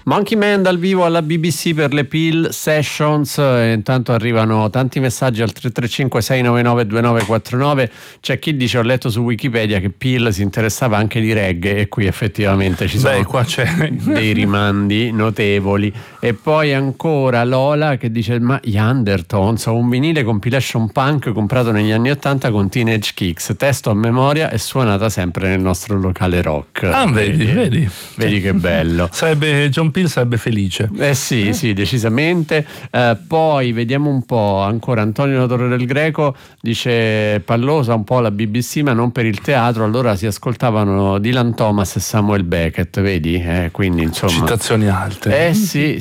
Monkey Man dal vivo alla BBC per le Peel Sessions. Intanto arrivano tanti messaggi al 335 699 2949. C'è chi dice: ho letto su Wikipedia che Peel si interessava anche di reggae, e qui effettivamente ci sono qua c'è dei rimandi notevoli. E poi ancora Lola che dice: ma gli Undertones, un vinile compilation punk comprato negli anni 80 con Teenage Kicks, testo a memoria e suonata sempre nel nostro locale rock. Vedi che bello. John Peel sarebbe felice. Sì, decisamente. Poi vediamo un po', ancora Antonio Torre del Greco dice: pallosa un po' la BBC ma non per il teatro, allora si ascoltavano Dylan Thomas e Samuel Beckett, vedi? Quindi insomma citazioni alte.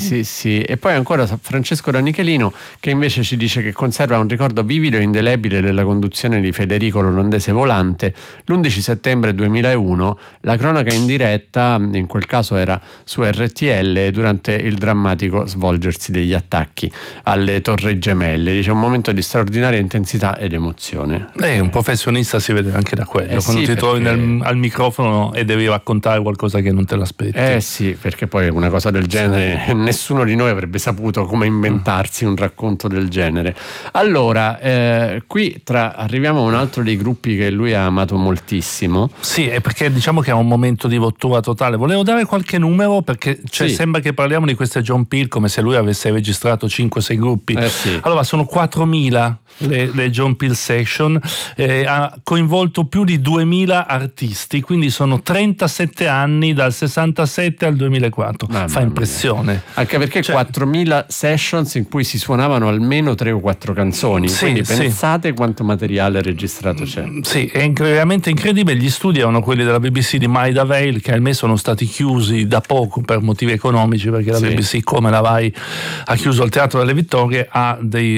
Sì. E poi ancora Francesco Ranichelino che invece ci dice che conserva un ricordo vivido e indelebile della conduzione di Federico l'olandese volante l'11 settembre 2001, la cronaca in diretta in quel caso era su RTL durante il drammatico svolgersi degli attacchi alle Torri Gemelle. Dice: un momento di straordinaria intensità ed emozione. Un professionista si vede anche da quello, quando ti trovi al microfono e devi raccontare qualcosa che non te l'aspetti. Sì, perché poi una cosa del genere nessuno di noi avrebbe saputo come inventarsi un racconto del genere. Allora, qui arriviamo a un altro dei gruppi che lui ha amato moltissimo. Sì, è perché diciamo che è un momento di rottura totale. Volevo dare qualche numero perché sembra che parliamo di queste John Peel come se lui avesse registrato 5-6 gruppi. Allora sono 4.000 le John Peel Session, ha coinvolto più di 2.000 artisti, quindi sono 37 anni dal 67 al 2004. Fa impressione. Anche perché 4.000 sessions in cui si suonavano almeno 3 o 4 canzoni, quindi pensate quanto materiale registrato c'è. Sì, è veramente incredibile. Gli studi erano quelli della BBC di Maida Vale, che ahimè sono stati chiusi da poco per motivi economici, perché la BBC, come la Rai, ha chiuso il Teatro delle Vittorie, ha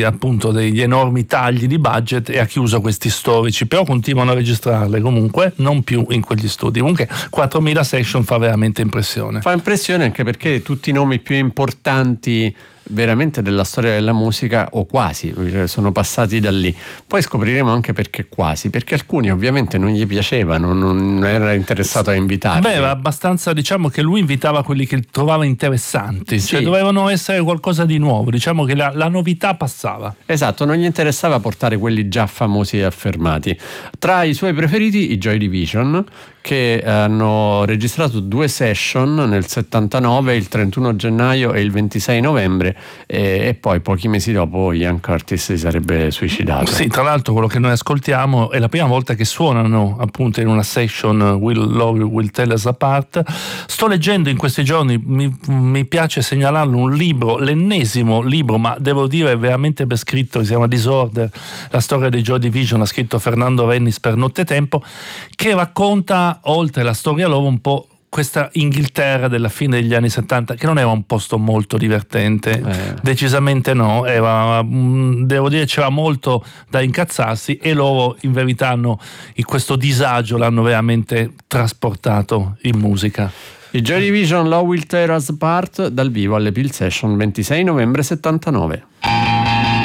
degli enormi tagli di budget e ha chiuso questi storici, però continuano a registrarle comunque, non più in quegli studi. Comunque 4.000 session fa veramente impressione. Fa impressione anche perché tutti i nomi più importanti veramente della storia della musica, o quasi, sono passati da lì. Poi scopriremo anche perché quasi, perché alcuni ovviamente non gli piacevano, non era interessato a invitarli. Era abbastanza, diciamo che lui invitava quelli che trovava interessanti, cioè dovevano essere qualcosa di nuovo, diciamo che la novità passava. Esatto, non gli interessava portare quelli già famosi e affermati. Tra i suoi preferiti i Joy Division, che hanno registrato 2 session nel 79, il 31 gennaio e il 26 novembre, e poi pochi mesi dopo Ian Curtis si sarebbe suicidato. Sì, tra l'altro quello che noi ascoltiamo è la prima volta che suonano appunto in una session Will Love Will Tear Us Apart. Sto leggendo in questi giorni, mi piace segnalarlo, un libro, l'ennesimo libro, ma devo dire veramente ben scritto, si chiama Disorder, la storia dei Joy Division, ha scritto Fernando Rennis per Nottetempo, che racconta, oltre la storia loro, un po' questa Inghilterra della fine degli anni 70, che non era un posto molto divertente, decisamente no, devo dire c'era molto da incazzarsi, e loro in verità questo disagio l'hanno veramente trasportato in musica. I Joy Division, Love Will Tear Us Apart, dal vivo alle Peel Session 26 novembre 79.